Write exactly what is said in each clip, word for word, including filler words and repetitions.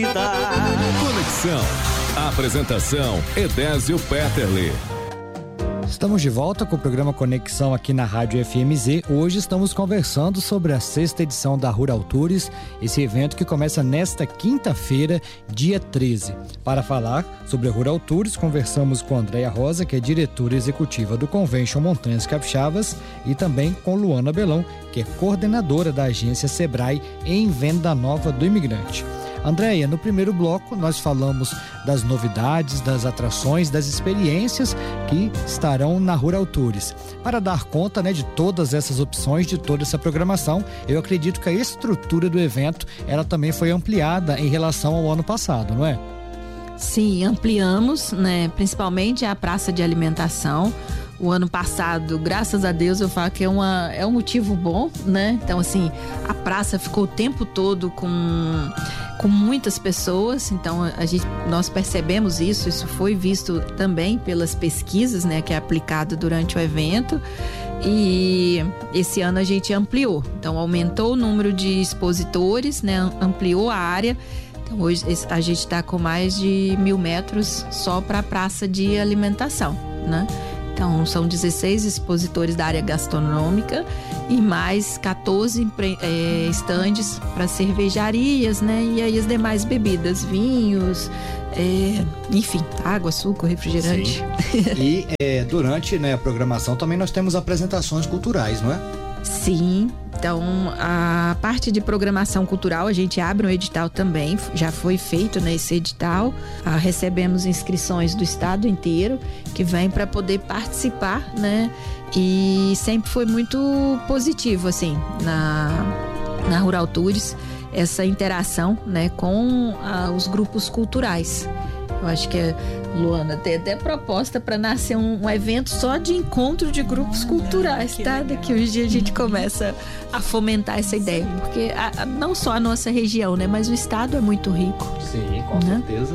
Conexão. Apresentação Edésio Peterle. Estamos de volta com o programa Conexão aqui na Rádio F M Z. Hoje estamos conversando sobre a sexta edição da Rural Tours, esse evento que começa nesta quinta-feira, dia treze. Para falar sobre a Rural Tours, conversamos com Andréia Rosa, que é diretora executiva do Convention Montanhas Capixabas, e também com Luana Belão, que é coordenadora da agência Sebrae em Venda Nova do Imigrante. Andréia, no primeiro bloco nós falamos das novidades, das atrações, das experiências que estarão na Rural Tours. Para dar conta, né, de todas essas opções, de toda essa programação, eu acredito que a estrutura do evento ela também foi ampliada em relação ao ano passado, não é? Sim, ampliamos, né, principalmente a praça de alimentação. O ano passado, graças a Deus, eu falo que é, uma, é um motivo bom, né? Então, assim, a praça ficou o tempo todo com, com muitas pessoas. Então, a gente, nós percebemos isso, isso foi visto também pelas pesquisas, né? Que é aplicado durante o evento. E esse ano a gente ampliou. Então, aumentou o número de expositores, né? Ampliou a área. Então, hoje a gente está com mais de mil metros só para a praça de alimentação, né? Então, são dezesseis expositores da área gastronômica e mais quatorze é, estandes para cervejarias, né? E aí as demais bebidas, vinhos, é, enfim, água, açúcar, refrigerante. E é, durante, né, a programação também nós temos apresentações culturais, não é? Sim, então a parte de programação cultural a gente abre um edital também, já foi feito nesse edital, ah, recebemos inscrições do estado inteiro que vem para poder participar, né? E sempre foi muito positivo assim na, na Rural Tours essa interação, né, com ah, os grupos culturais. Eu acho que, Luana, tem até proposta para nascer um, um evento só de encontro de grupos culturais, tá? Daqui uns dias a gente começa a fomentar essa ideia, porque a, a, não só a nossa região, né? Mas o estado é muito rico. Sim, com né? certeza.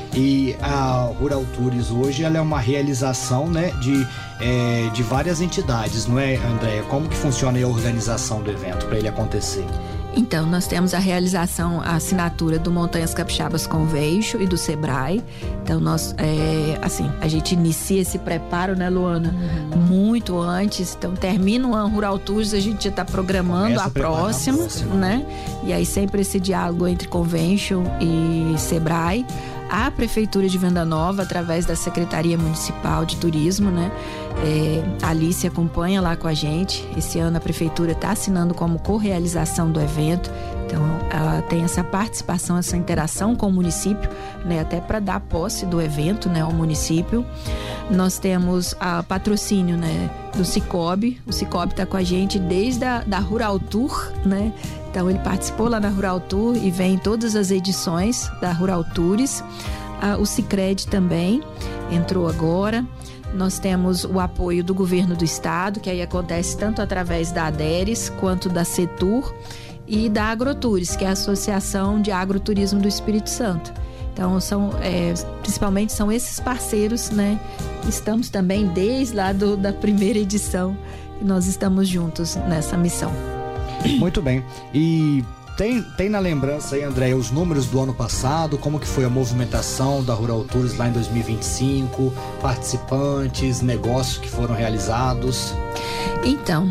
E a Rural Tours hoje ela é uma realização, né, de, é, de várias entidades, não é, Andréia? Como que funciona a organização do evento para ele acontecer? Então, nós temos a realização, a assinatura do Montanhas Capixabas Convention e do Sebrae. Então, nós, é, assim, a gente inicia esse preparo, né, Luana? Uhum. Muito antes. Então, termina o ano Rural Tours, a gente já está programando Começa a, a próxima, a próxima, né? E aí, sempre esse diálogo entre Convention e Sebrae. A Prefeitura de Venda Nova, através da Secretaria Municipal de Turismo, né? É, a Alice acompanha lá com a gente. Esse ano a Prefeitura está assinando como correalização do evento. Então, ela tem essa participação, essa interação com o município, né? Até para dar posse do evento, né? Ao município. Nós temos a patrocínio, né? Do Cicobi. O Cicobi está com a gente desde a da Rural Tour, né? Então, ele participou lá na Rural Tour e vem em todas as edições da Rural Tours. Ah, o Sicredi também entrou agora. Nós temos o apoio do governo do estado, que aí acontece tanto através da ADERES quanto da Setur e da Agrotours, que é a Associação de Agroturismo do Espírito Santo. Então, são, é, principalmente são esses parceiros, né? Estamos também desde lá do, da primeira edição e nós estamos juntos nessa missão. Muito bem. E tem, tem na lembrança aí, Andréia, os números do ano passado, como que foi a movimentação da Rural Tours lá em dois mil e vinte e cinco, participantes, negócios que foram realizados? Então,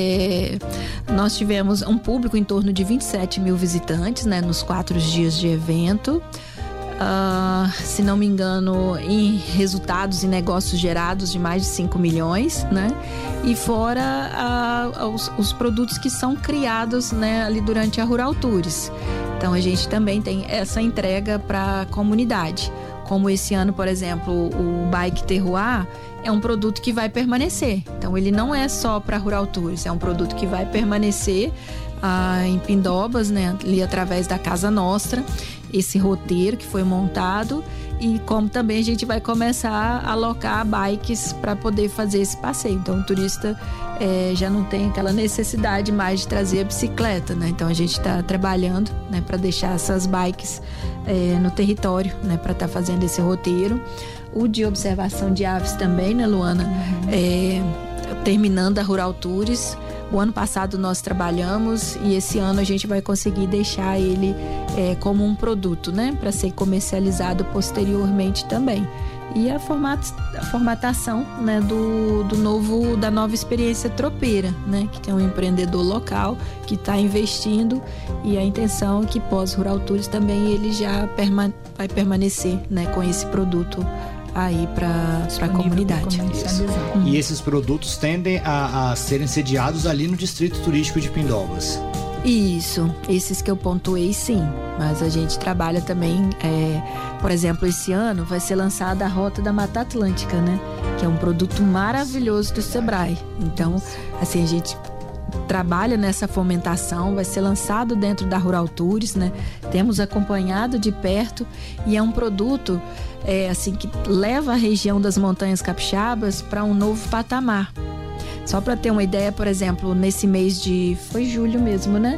é, nós tivemos um público em torno de vinte e sete mil visitantes, né, nos quatro dias de evento. Uh, se não me engano, em resultados e negócios gerados de mais de cinco milhões, né? E fora uh, os, os produtos que são criados, né, ali durante a Rural Tours. Então a gente também tem essa entrega para a comunidade. Como esse ano, por exemplo, o Bike Terroir é um produto que vai permanecer. Então ele não é só para Rural Tours, é um produto que vai permanecer uh, em Pindobas, né, ali através da Casa Nostra. Esse roteiro que foi montado, e como também a gente vai começar a alocar bikes para poder fazer esse passeio. Então o turista é, já não tem aquela necessidade mais de trazer a bicicleta, né? Então a gente está trabalhando, né, para deixar essas bikes é, no território, né, para estar tá fazendo esse roteiro. O de observação de aves também, né, Luana? Uhum. É, terminando a Rural Tours. O ano passado nós trabalhamos e esse ano a gente vai conseguir deixar ele é, como um produto, né, para ser comercializado posteriormente também. E a, format, a formatação, né, do, do novo, da nova experiência tropeira, né, que tem um empreendedor local que está investindo, e a intenção é que pós-Rural Tours também ele já perma, vai permanecer, né, com esse produto aí para a comunidade. Hum. E esses produtos tendem a, a serem sediados ali no Distrito Turístico de Pindobas. Isso, esses que eu pontuei, sim, mas a gente trabalha também, é, por exemplo, esse ano vai ser lançada a Rota da Mata Atlântica, né, que é um produto maravilhoso do Sebrae. Então, assim, a gente trabalha nessa fomentação, vai ser lançado dentro da Rural Tours, né, temos acompanhado de perto, e é um produto é, assim, que leva a região das Montanhas Capixabas para um novo patamar. Só para ter uma ideia, por exemplo, nesse mês de... foi julho mesmo, né?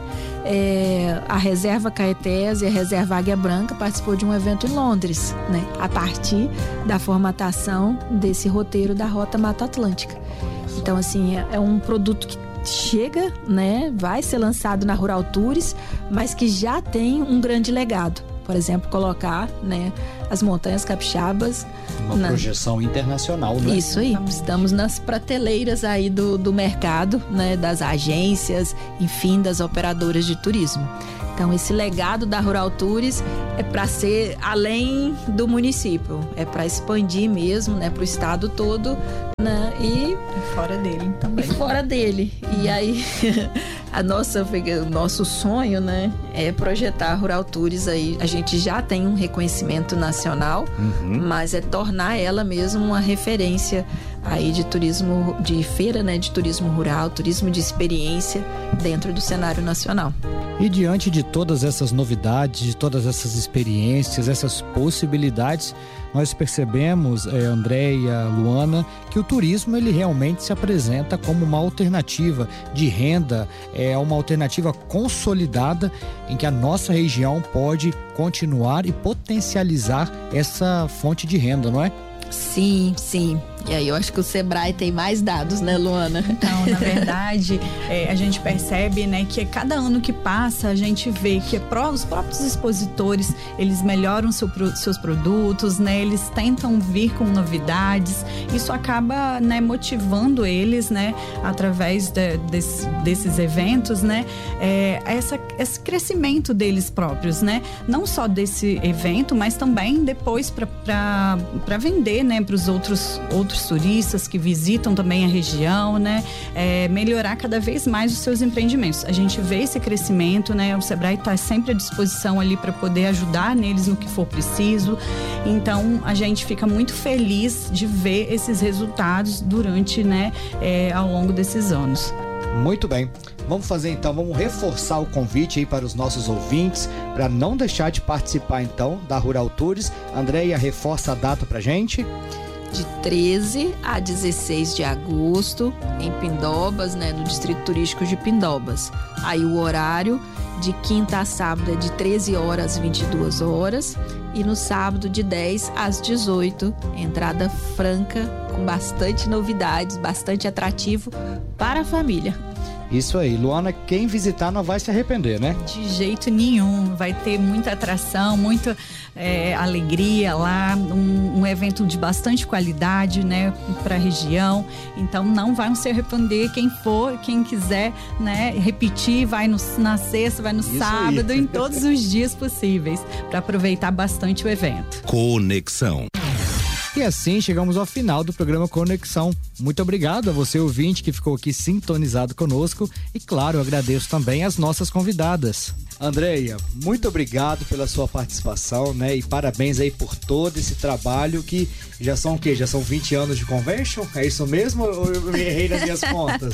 É, a Reserva Caetés e a Reserva Águia Branca participou de um evento em Londres, né? A partir da formatação desse roteiro da Rota Mata Atlântica. Então, assim, é, é um produto que chega, né? Vai ser lançado na Rural Tours, mas que já tem um grande legado. Por exemplo, colocar, né, as Montanhas Capixabas... Uma na... projeção internacional, né? Isso aí, estamos nas prateleiras aí do, do mercado, né, das agências, enfim, das operadoras de turismo. Então, esse legado da Rural Tours é para ser além do município, é para expandir mesmo, né, para o estado todo, né, e... e fora dele também. E fora dele. E aí, a nossa, o nosso sonho, né, é projetar a Rural Tours aí. A gente já tem um reconhecimento nacional, uhum. mas é tornar ela mesmo uma referência aí de turismo, de feira, né, de turismo rural, turismo de experiência dentro do cenário nacional. E diante de todas essas novidades, de todas essas experiências, essas possibilidades, nós percebemos, é, Andréia, Luana, que o turismo ele realmente se apresenta como uma alternativa de renda, é uma alternativa consolidada em que a nossa região pode continuar e potencializar essa fonte de renda, não é? Sim, sim. E aí eu acho que o Sebrae tem mais dados, né, Luana? Então, na verdade, é, a gente percebe, né, que cada ano que passa a gente vê que pró, os próprios expositores, eles melhoram seu, seus produtos, né, eles tentam vir com novidades. Isso acaba, né, motivando eles, né, através de, desse, desses eventos, né, é, essa, esse crescimento deles próprios, né, não só desse evento, mas também depois para vender, né, para os outros outros turistas que visitam também a região, né? É, melhorar cada vez mais os seus empreendimentos. A gente vê esse crescimento, né? O Sebrae está sempre à disposição ali para poder ajudar neles no que for preciso. Então, a gente fica muito feliz de ver esses resultados durante, né? É, ao longo desses anos. Muito bem. Vamos fazer então, vamos reforçar o convite aí para os nossos ouvintes, para não deixar de participar então da Rural Tours. Andréia, reforça a data pra gente. De treze a dezesseis de agosto, em Pindobas, né, no Distrito Turístico de Pindobas. Aí o horário de quinta a sábado é de treze horas às vinte e duas horas e no sábado de dez às dezoito, entrada franca, com bastante novidades, bastante atrativo para a família. Isso aí, Luana, quem visitar não vai se arrepender, né? De jeito nenhum, vai ter muita atração, muita é, alegria lá, um, um evento de bastante qualidade, né, para a região. Então não vai se arrepender, quem for, quem quiser, né, repetir, vai no, na sexta, vai no Isso sábado, aí. Em todos os dias possíveis, para aproveitar bastante o evento. Conexão. E assim chegamos ao final do programa Conexão. Muito obrigado a você, ouvinte, que ficou aqui sintonizado conosco. E claro, eu agradeço também as nossas convidadas. Andréia, muito obrigado pela sua participação, né? E parabéns aí por todo esse trabalho que já são o quê? Já são vinte anos de Convention? É isso mesmo ou eu me errei nas minhas contas?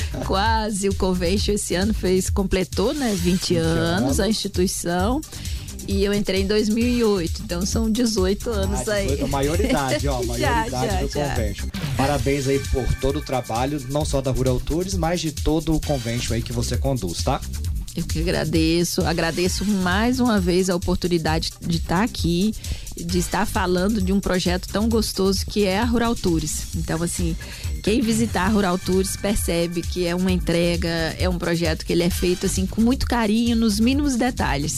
Quase, o Convention esse ano fez, completou, né? vinte anos a instituição. E eu entrei em dois mil e oito, então são dezoito anos ah, dezoito, aí. A maioridade, ó, a maioridade já, já, do já. Convention. Parabéns aí por todo o trabalho, não só da Rural Tours, mas de todo o Convention aí que você conduz, tá? Eu que agradeço, agradeço mais uma vez a oportunidade de estar aqui, de estar falando de um projeto tão gostoso que é a Rural Tours. Então, assim, quem visitar a Rural Tours percebe que é uma entrega, é um projeto que ele é feito assim com muito carinho, nos mínimos detalhes.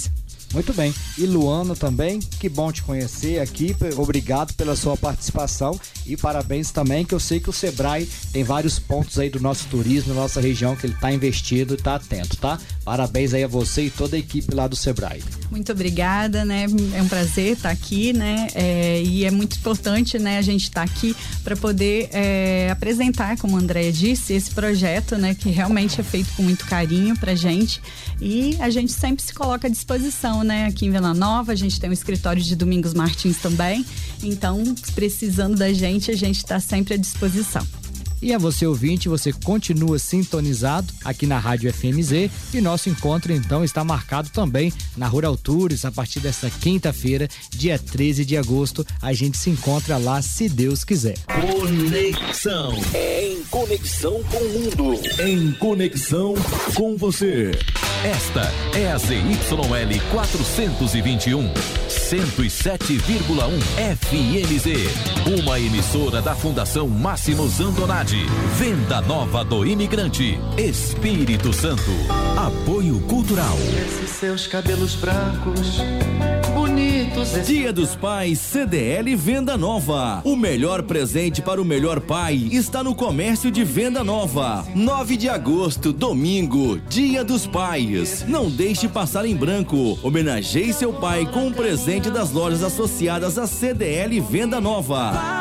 Muito bem. E Luana também, que bom te conhecer aqui, obrigado pela sua participação e parabéns também, que eu sei que o Sebrae tem vários pontos aí do nosso turismo, na nossa região, que ele está investido e está atento, tá? Parabéns aí a você e toda a equipe lá do Sebrae. Muito obrigada, né? É um prazer estar aqui, né? É, e é muito importante, né? A gente estar aqui para poder é, apresentar, como a Andréia disse, esse projeto, né? Que realmente é feito com muito carinho pra gente e a gente sempre se coloca à disposição, né? Aqui em Vila Nova, a gente tem um escritório de Domingos Martins também, então precisando da gente, a gente está sempre à disposição. E a você ouvinte, você continua sintonizado aqui na Rádio F M Z e nosso encontro então está marcado também na Rural Tours a partir desta quinta-feira, dia treze de agosto. A gente se encontra lá, se Deus quiser. Conexão. Em conexão com o mundo. Em conexão com você. Esta é a Z Y L quatrocentos e vinte e um, cento e sete vírgula um F M Z, uma emissora da Fundação Máximos Antonadi. Venda Nova do Imigrante, Espírito Santo. Apoio Cultural. Esses seus cabelos brancos, bonitos. Dia dos Pais C D L Venda Nova. O melhor presente para o melhor pai está no comércio de Venda Nova. nove de agosto, domingo, Dia dos Pais. Não deixe passar em branco. Homenageie seu pai com um presente das lojas associadas à C D L Venda Nova.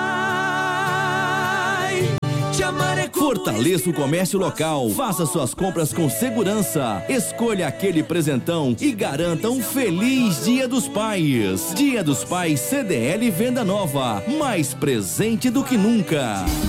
Fortaleça o comércio local, faça suas compras com segurança, escolha aquele presentão e garanta um feliz Dia dos Pais. Dia dos Pais C D L Venda Nova, mais presente do que nunca.